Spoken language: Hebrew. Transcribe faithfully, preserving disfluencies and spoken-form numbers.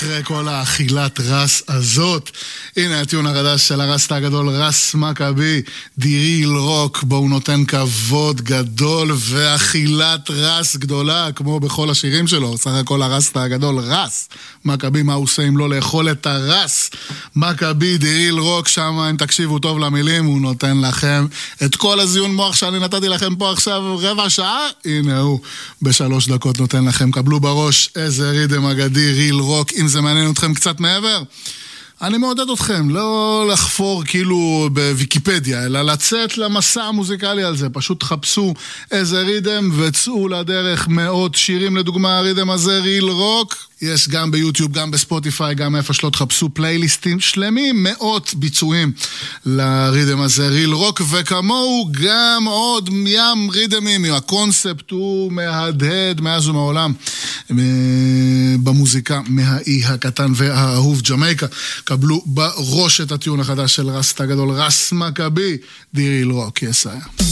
אחרי כל האכילת רס הזאת. הנה הטיון החדש של הרסטה הגדול, רס מכבי, דיריל רוק, בו הוא נותן כבוד גדול ואכילת רס גדולה, כמו בכל השירים שלו. סך הכל הרסטה הגדול, רס מכבי, מה הוא עושה אם לא לאכול את הרס מכבי, דיריל רוק, שם אם תקשיבו טוב למילים, הוא נותן לכם את כל הזיון מוח שאני נתתי לכם פה עכשיו רבע שעה. הנה הוא בשלוש דקות נותן לכם, קבלו בראש איזה רידם אגדי, ריל רוק. אם זה מעניין אתכם קצת מעבר, אני מעודד אתכם לא לחפור כאילו בוויקיפדיה, אלא לצאת למסע המוזיקלי על זה. פשוט תחפשו איזה רידם וצאו לדרך. מאות שירים, לדוגמה הרידם הזה, ריל רוק, יש גם ביוטיוב, גם בספוטיפיי, גם איפה שלא תחפשו פלייליסטים שלמים, מאות ביצועים לרידם הזה, ריל רוק, וכמוהו גם עוד ים רידמים. הקונספט הוא מהדהד מאז ומעולם במוזיקה, מהאי הקטן והאהוב ג'מייקה. קבלו בראש את הטיון החדש של רסטה גדול, רס מכבי, דיריל רוק, יסעיה.